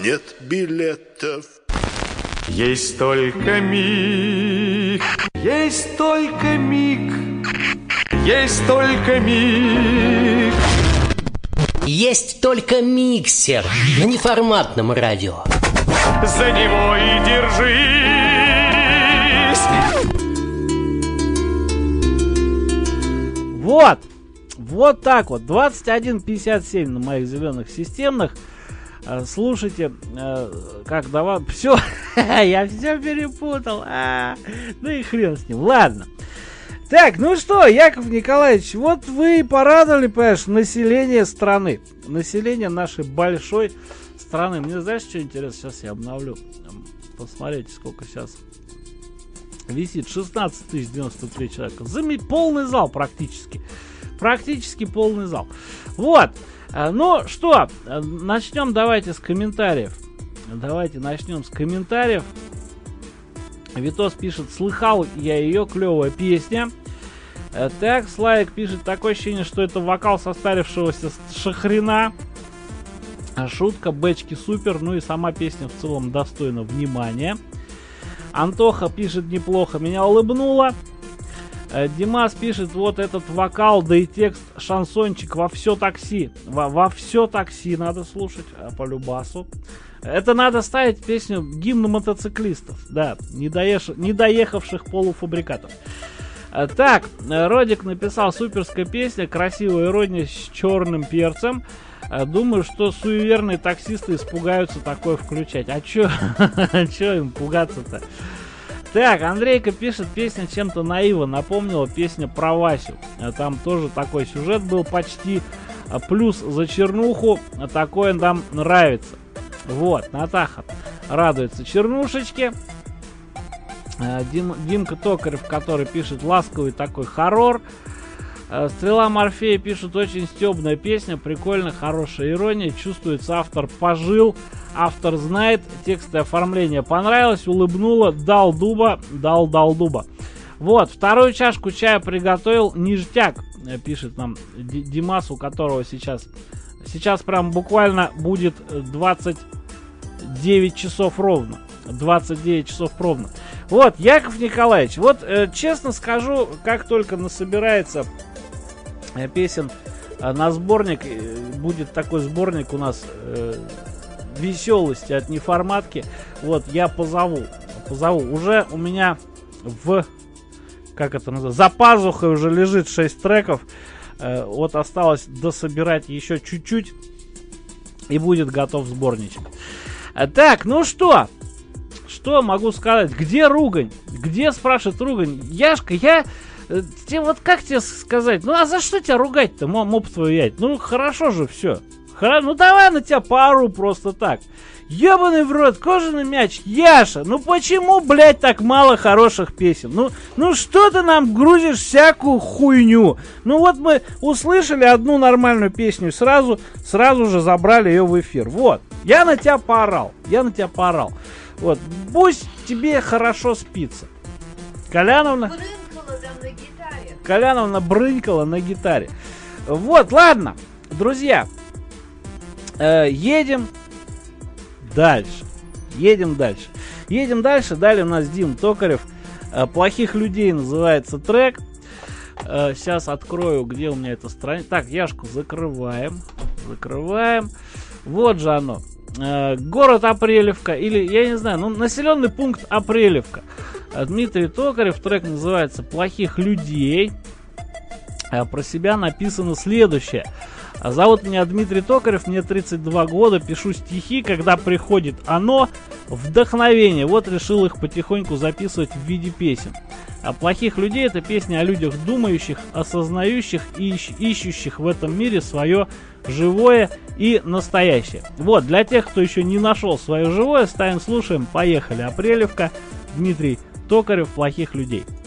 нет билетов. Есть только миг, есть только миг, есть только миг. Есть только миксер на неформатном радио. За него и держись. Вот так вот. 21:57 на моих зеленых системных. Слушайте, как давай. Все, я все перепутал. Ну и хрен с ним. Ладно. Так, ну что, Яков Николаевич, вот вы и порадовали, понимаешь, население страны. Население нашей большой страны. Мне знаешь, что интересно? Сейчас я обновлю. Посмотрите, сколько сейчас висит. 16 093 человека. Полный зал практически. Практически полный зал. Вот. Ну что, начнем давайте с комментариев. Давайте начнем с комментариев. Витос пишет: слыхал я ее, клевая песня. Так, Славик пишет: такое ощущение, что это вокал состарившегося Шахрина. Шутка, бэчки супер, ну и сама песня в целом достойна внимания. Антоха пишет: неплохо, меня улыбнуло. Димас пишет: вот этот вокал, да и текст, шансончик во все такси. Во все такси надо слушать, по любасу. Это надо ставить песню гимн мотоциклистов, да, не доехавших полуфабрикатов. Так, Родик написал: суперская песня, красивая ирония с черным перцем. Думаю, что суеверные таксисты испугаются такое включать. А чё им пугаться-то? Так, Андрейка пишет: песня чем-то наива напомнила песня про Васю. Там тоже такой сюжет был почти. Плюс за чернуху такое нам нравится. Вот, Натаха радуется чернушечке. Димка Токарев, который пишет: ласковый такой хоррор. Стрела Морфея пишет: очень стебная песня, прикольно, хорошая ирония, чувствуется, автор пожил, автор знает, текст и оформление понравилось, улыбнуло, дал дуба. Вот, вторую чашку чая приготовил, ништяк, пишет нам Димас, у которого сейчас прям буквально будет 29 часов ровно. 29 часов ровно. Вот, Яков Николаевич, вот честно скажу, как только насобирается песен на сборник, будет такой сборник у нас веселости от неформатки, вот, я позову. Уже у меня за пазухой уже лежит 6 треков. Вот осталось дособирать еще чуть-чуть, и будет готов сборничек. Так, ну что? Что могу сказать? Где ругань? Где, спрашивает, ругань? Яшка, тебе вот как тебе сказать? Ну а за что тебя ругать-то, моп твою ять? Ну хорошо же все. Ну давай на тебя поору просто так. Ебаный в рот, кожаный мяч. Яша, ну почему, блядь, так мало хороших песен? Ну что ты нам грузишь всякую хуйню? Ну вот мы услышали одну нормальную песню, сразу же забрали ее в эфир. Вот, я на тебя поорал. Вот, пусть тебе хорошо спится. Коляновна брынкала на гитаре. Вот, ладно, друзья, едем дальше. Далее у нас Дим Токарев. «Плохих людей» называется трек. Сейчас открою, где у меня эта страница. Так, Яшку закрываем. Вот же оно. Город Апрелевка, или, я не знаю, населенный пункт Апрелевка. Дмитрий Токарев, трек называется «Плохих людей». Про себя написано следующее. Зовут меня Дмитрий Токарев, мне 32 года, пишу стихи, когда приходит вдохновение. Вот решил их потихоньку записывать в виде песен. А «Плохих людей» — это песня о людях думающих, осознающих и ищущих в этом мире свое живое и настоящее. Вот, для тех, кто еще не нашел свое живое, ставим, слушаем, поехали. Апрелевка, Дмитрий Токарев, «Плохих людей».